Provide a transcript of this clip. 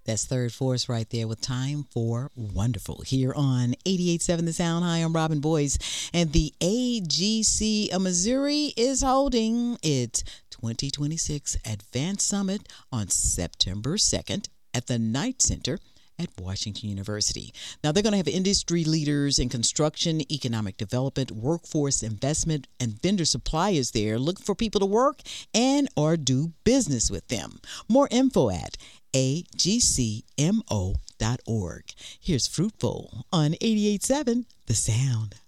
That's Third Force right there with Time for Wonderful here on 88.7 The Sound. Hi, I'm Robin Boyce, and the AGC of Missouri is holding its 2026 Advanced Summit on September 2nd at the Knight Center at Washington University. Now, they're going to have industry leaders in construction, economic development, workforce investment, and vendor suppliers there. Look for people to work and or do business with them. More info at agcmo.org. Here's Fruitful on 88.7 The Sound.